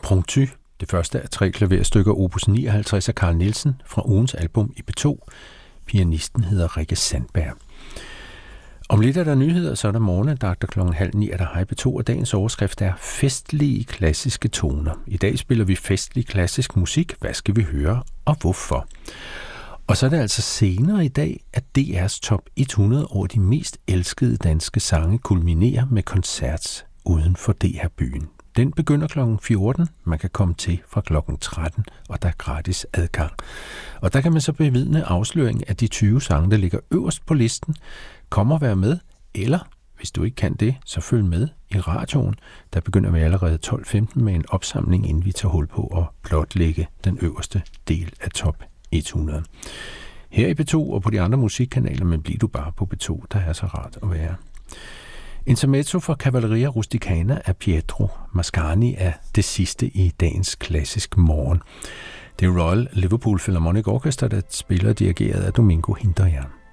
Impromptu, det første af 3 klaverstykker opus 59 af Carl Nielsen fra ugens album i P2. Pianisten hedder Rikke Sandberg. Om lidt er der nyheder, så er der morgenandagter 8:30 er der Hej P2, og dagens overskrift er festlige klassiske toner. I dag spiller vi festlig klassisk musik. Hvad skal vi høre, og hvorfor? Og så er det altså senere i dag, at DR's top 100 over de mest elskede danske sange kulminerer med koncert uden for DR-byen. Den begynder kl. 14. Man kan komme til fra kl. 13, og der er gratis adgang. Og der kan man så bevidne afsløring af de 20 sange, der ligger øverst på listen. Kom og vær med, eller hvis du ikke kan det, så følg med i radioen. Der begynder vi allerede 12:15 med en opsamling, inden vi tager hul på at blotlægge den øverste del af top 100. Her i P2 og på de andre musikkanaler, men bliver du bare på P2, der er så rart at være. Intermezzo for Cavalleria Rusticana af Pietro Mascagni er det sidste i dagens klassisk morgen. Det er Royal Liverpool Philharmonic Orchestra, der spiller dirigeret af Domingo Hinterjan.